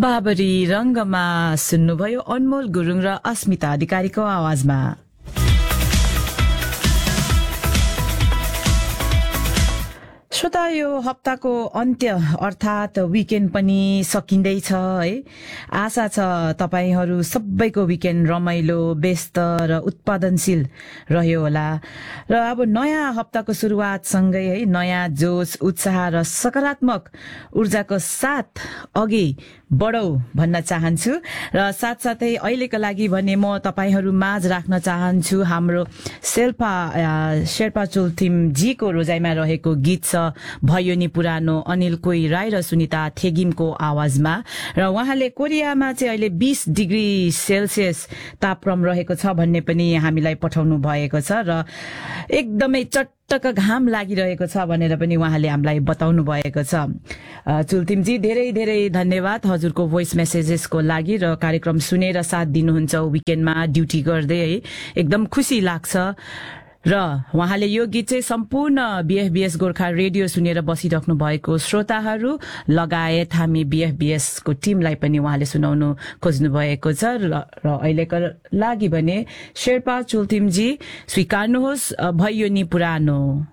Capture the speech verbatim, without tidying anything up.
बाबरी रंगमा सुन्नुभयो अनमोल गुरुङ र अस्मिता अधिकारीको आवाजमा। श्रोता, यो हप्ताको अन्त्य अर्थात विकेन्ड पनि सकिँदैछ है। आशा छ तपाईहरू सबैको विकेन्ड रमाइलो, व्यस्त र उत्पादनशील रह्यो होला र अब नयाँ हप्ताको सुरुवात सँगै है नयाँ जोश, उत्साह र सकारात्मक ऊर्जाको साथ अघि बढौ भन्न चाहन्छु र साथसाथै अहिलेको लागि भने म तपाईहरू माझ राख्न चाहन्छु हाम्रो शेर्पा शेर्पा चुल्थिम जीको रोजाइमा रहेको गीत छ भयो नि पुरानो, अनिल कोई राई र सुनिता थेगिमको आवाजमा। र उहाँले कोरियामा चाहिँ अहिले बीस डिग्री सेल्सियस तापक्रम रहेको छ भन्ने पनि हामीलाई पठाउनु भएको छ र एकदमै चट्टक घाम लागिरहेको छ भनेर पनि उहाँले हामीलाई बताउनु भएको छ। चुल्थिमजी धेरै धेरै धन्यवाद हजुरको भोइस मेसेजेसको लागि र कार्यक्रम सुनेर साथ दिनुहुन्छ विकेन्डमा ड्युटी गर्दै है, एकदम खुसी लाग्छ। र उहाँले यो गीत चाहिँ सम्पूर्ण बीएफबीएस गोर्खा रेडियो सुनेर बसिराख्नु भएको श्रोताहरू लगायत हामी बीएफबीएस को टिमलाई पनि उहाँले सुनाउनु खोज्नु भएको छ र अहिलेको लागि भने शेर्पा चुल्थिमजी स्वीकार्नुहोस् भयो नि पुरानो।